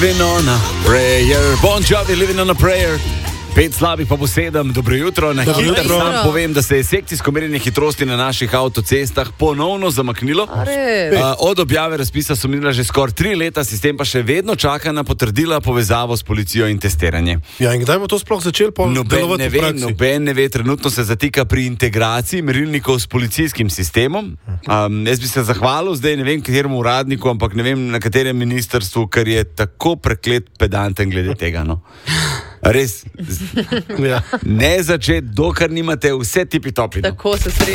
Living on a prayer. Bon Jovi, living on a prayer. 5 slabih pa bo 7. Dobro jutro. Na hitro sam povem, da se je sekcijsko merjenje hitrosti na naših avtocestah ponovno zamaknilo. Od objave razpisa so minila že skoraj 3 leta, sistem pa še vedno čaka na potrdila, povezavo s policijo in testiranje. Ja, in kdaj bo to sploh začelo delovati v praksi? Noben ne ve, trenutno se zatika pri integraciji merilnikov s policijskim sistemom. Jaz bi se zahvalil zdaj ne vem kateremu uradniku, ampak ne vem na katerem ministrstvu, ker je tako preklet pedanten glede tega, no. Res, ne začeti, dokler nimate vse tipi topi. Tako se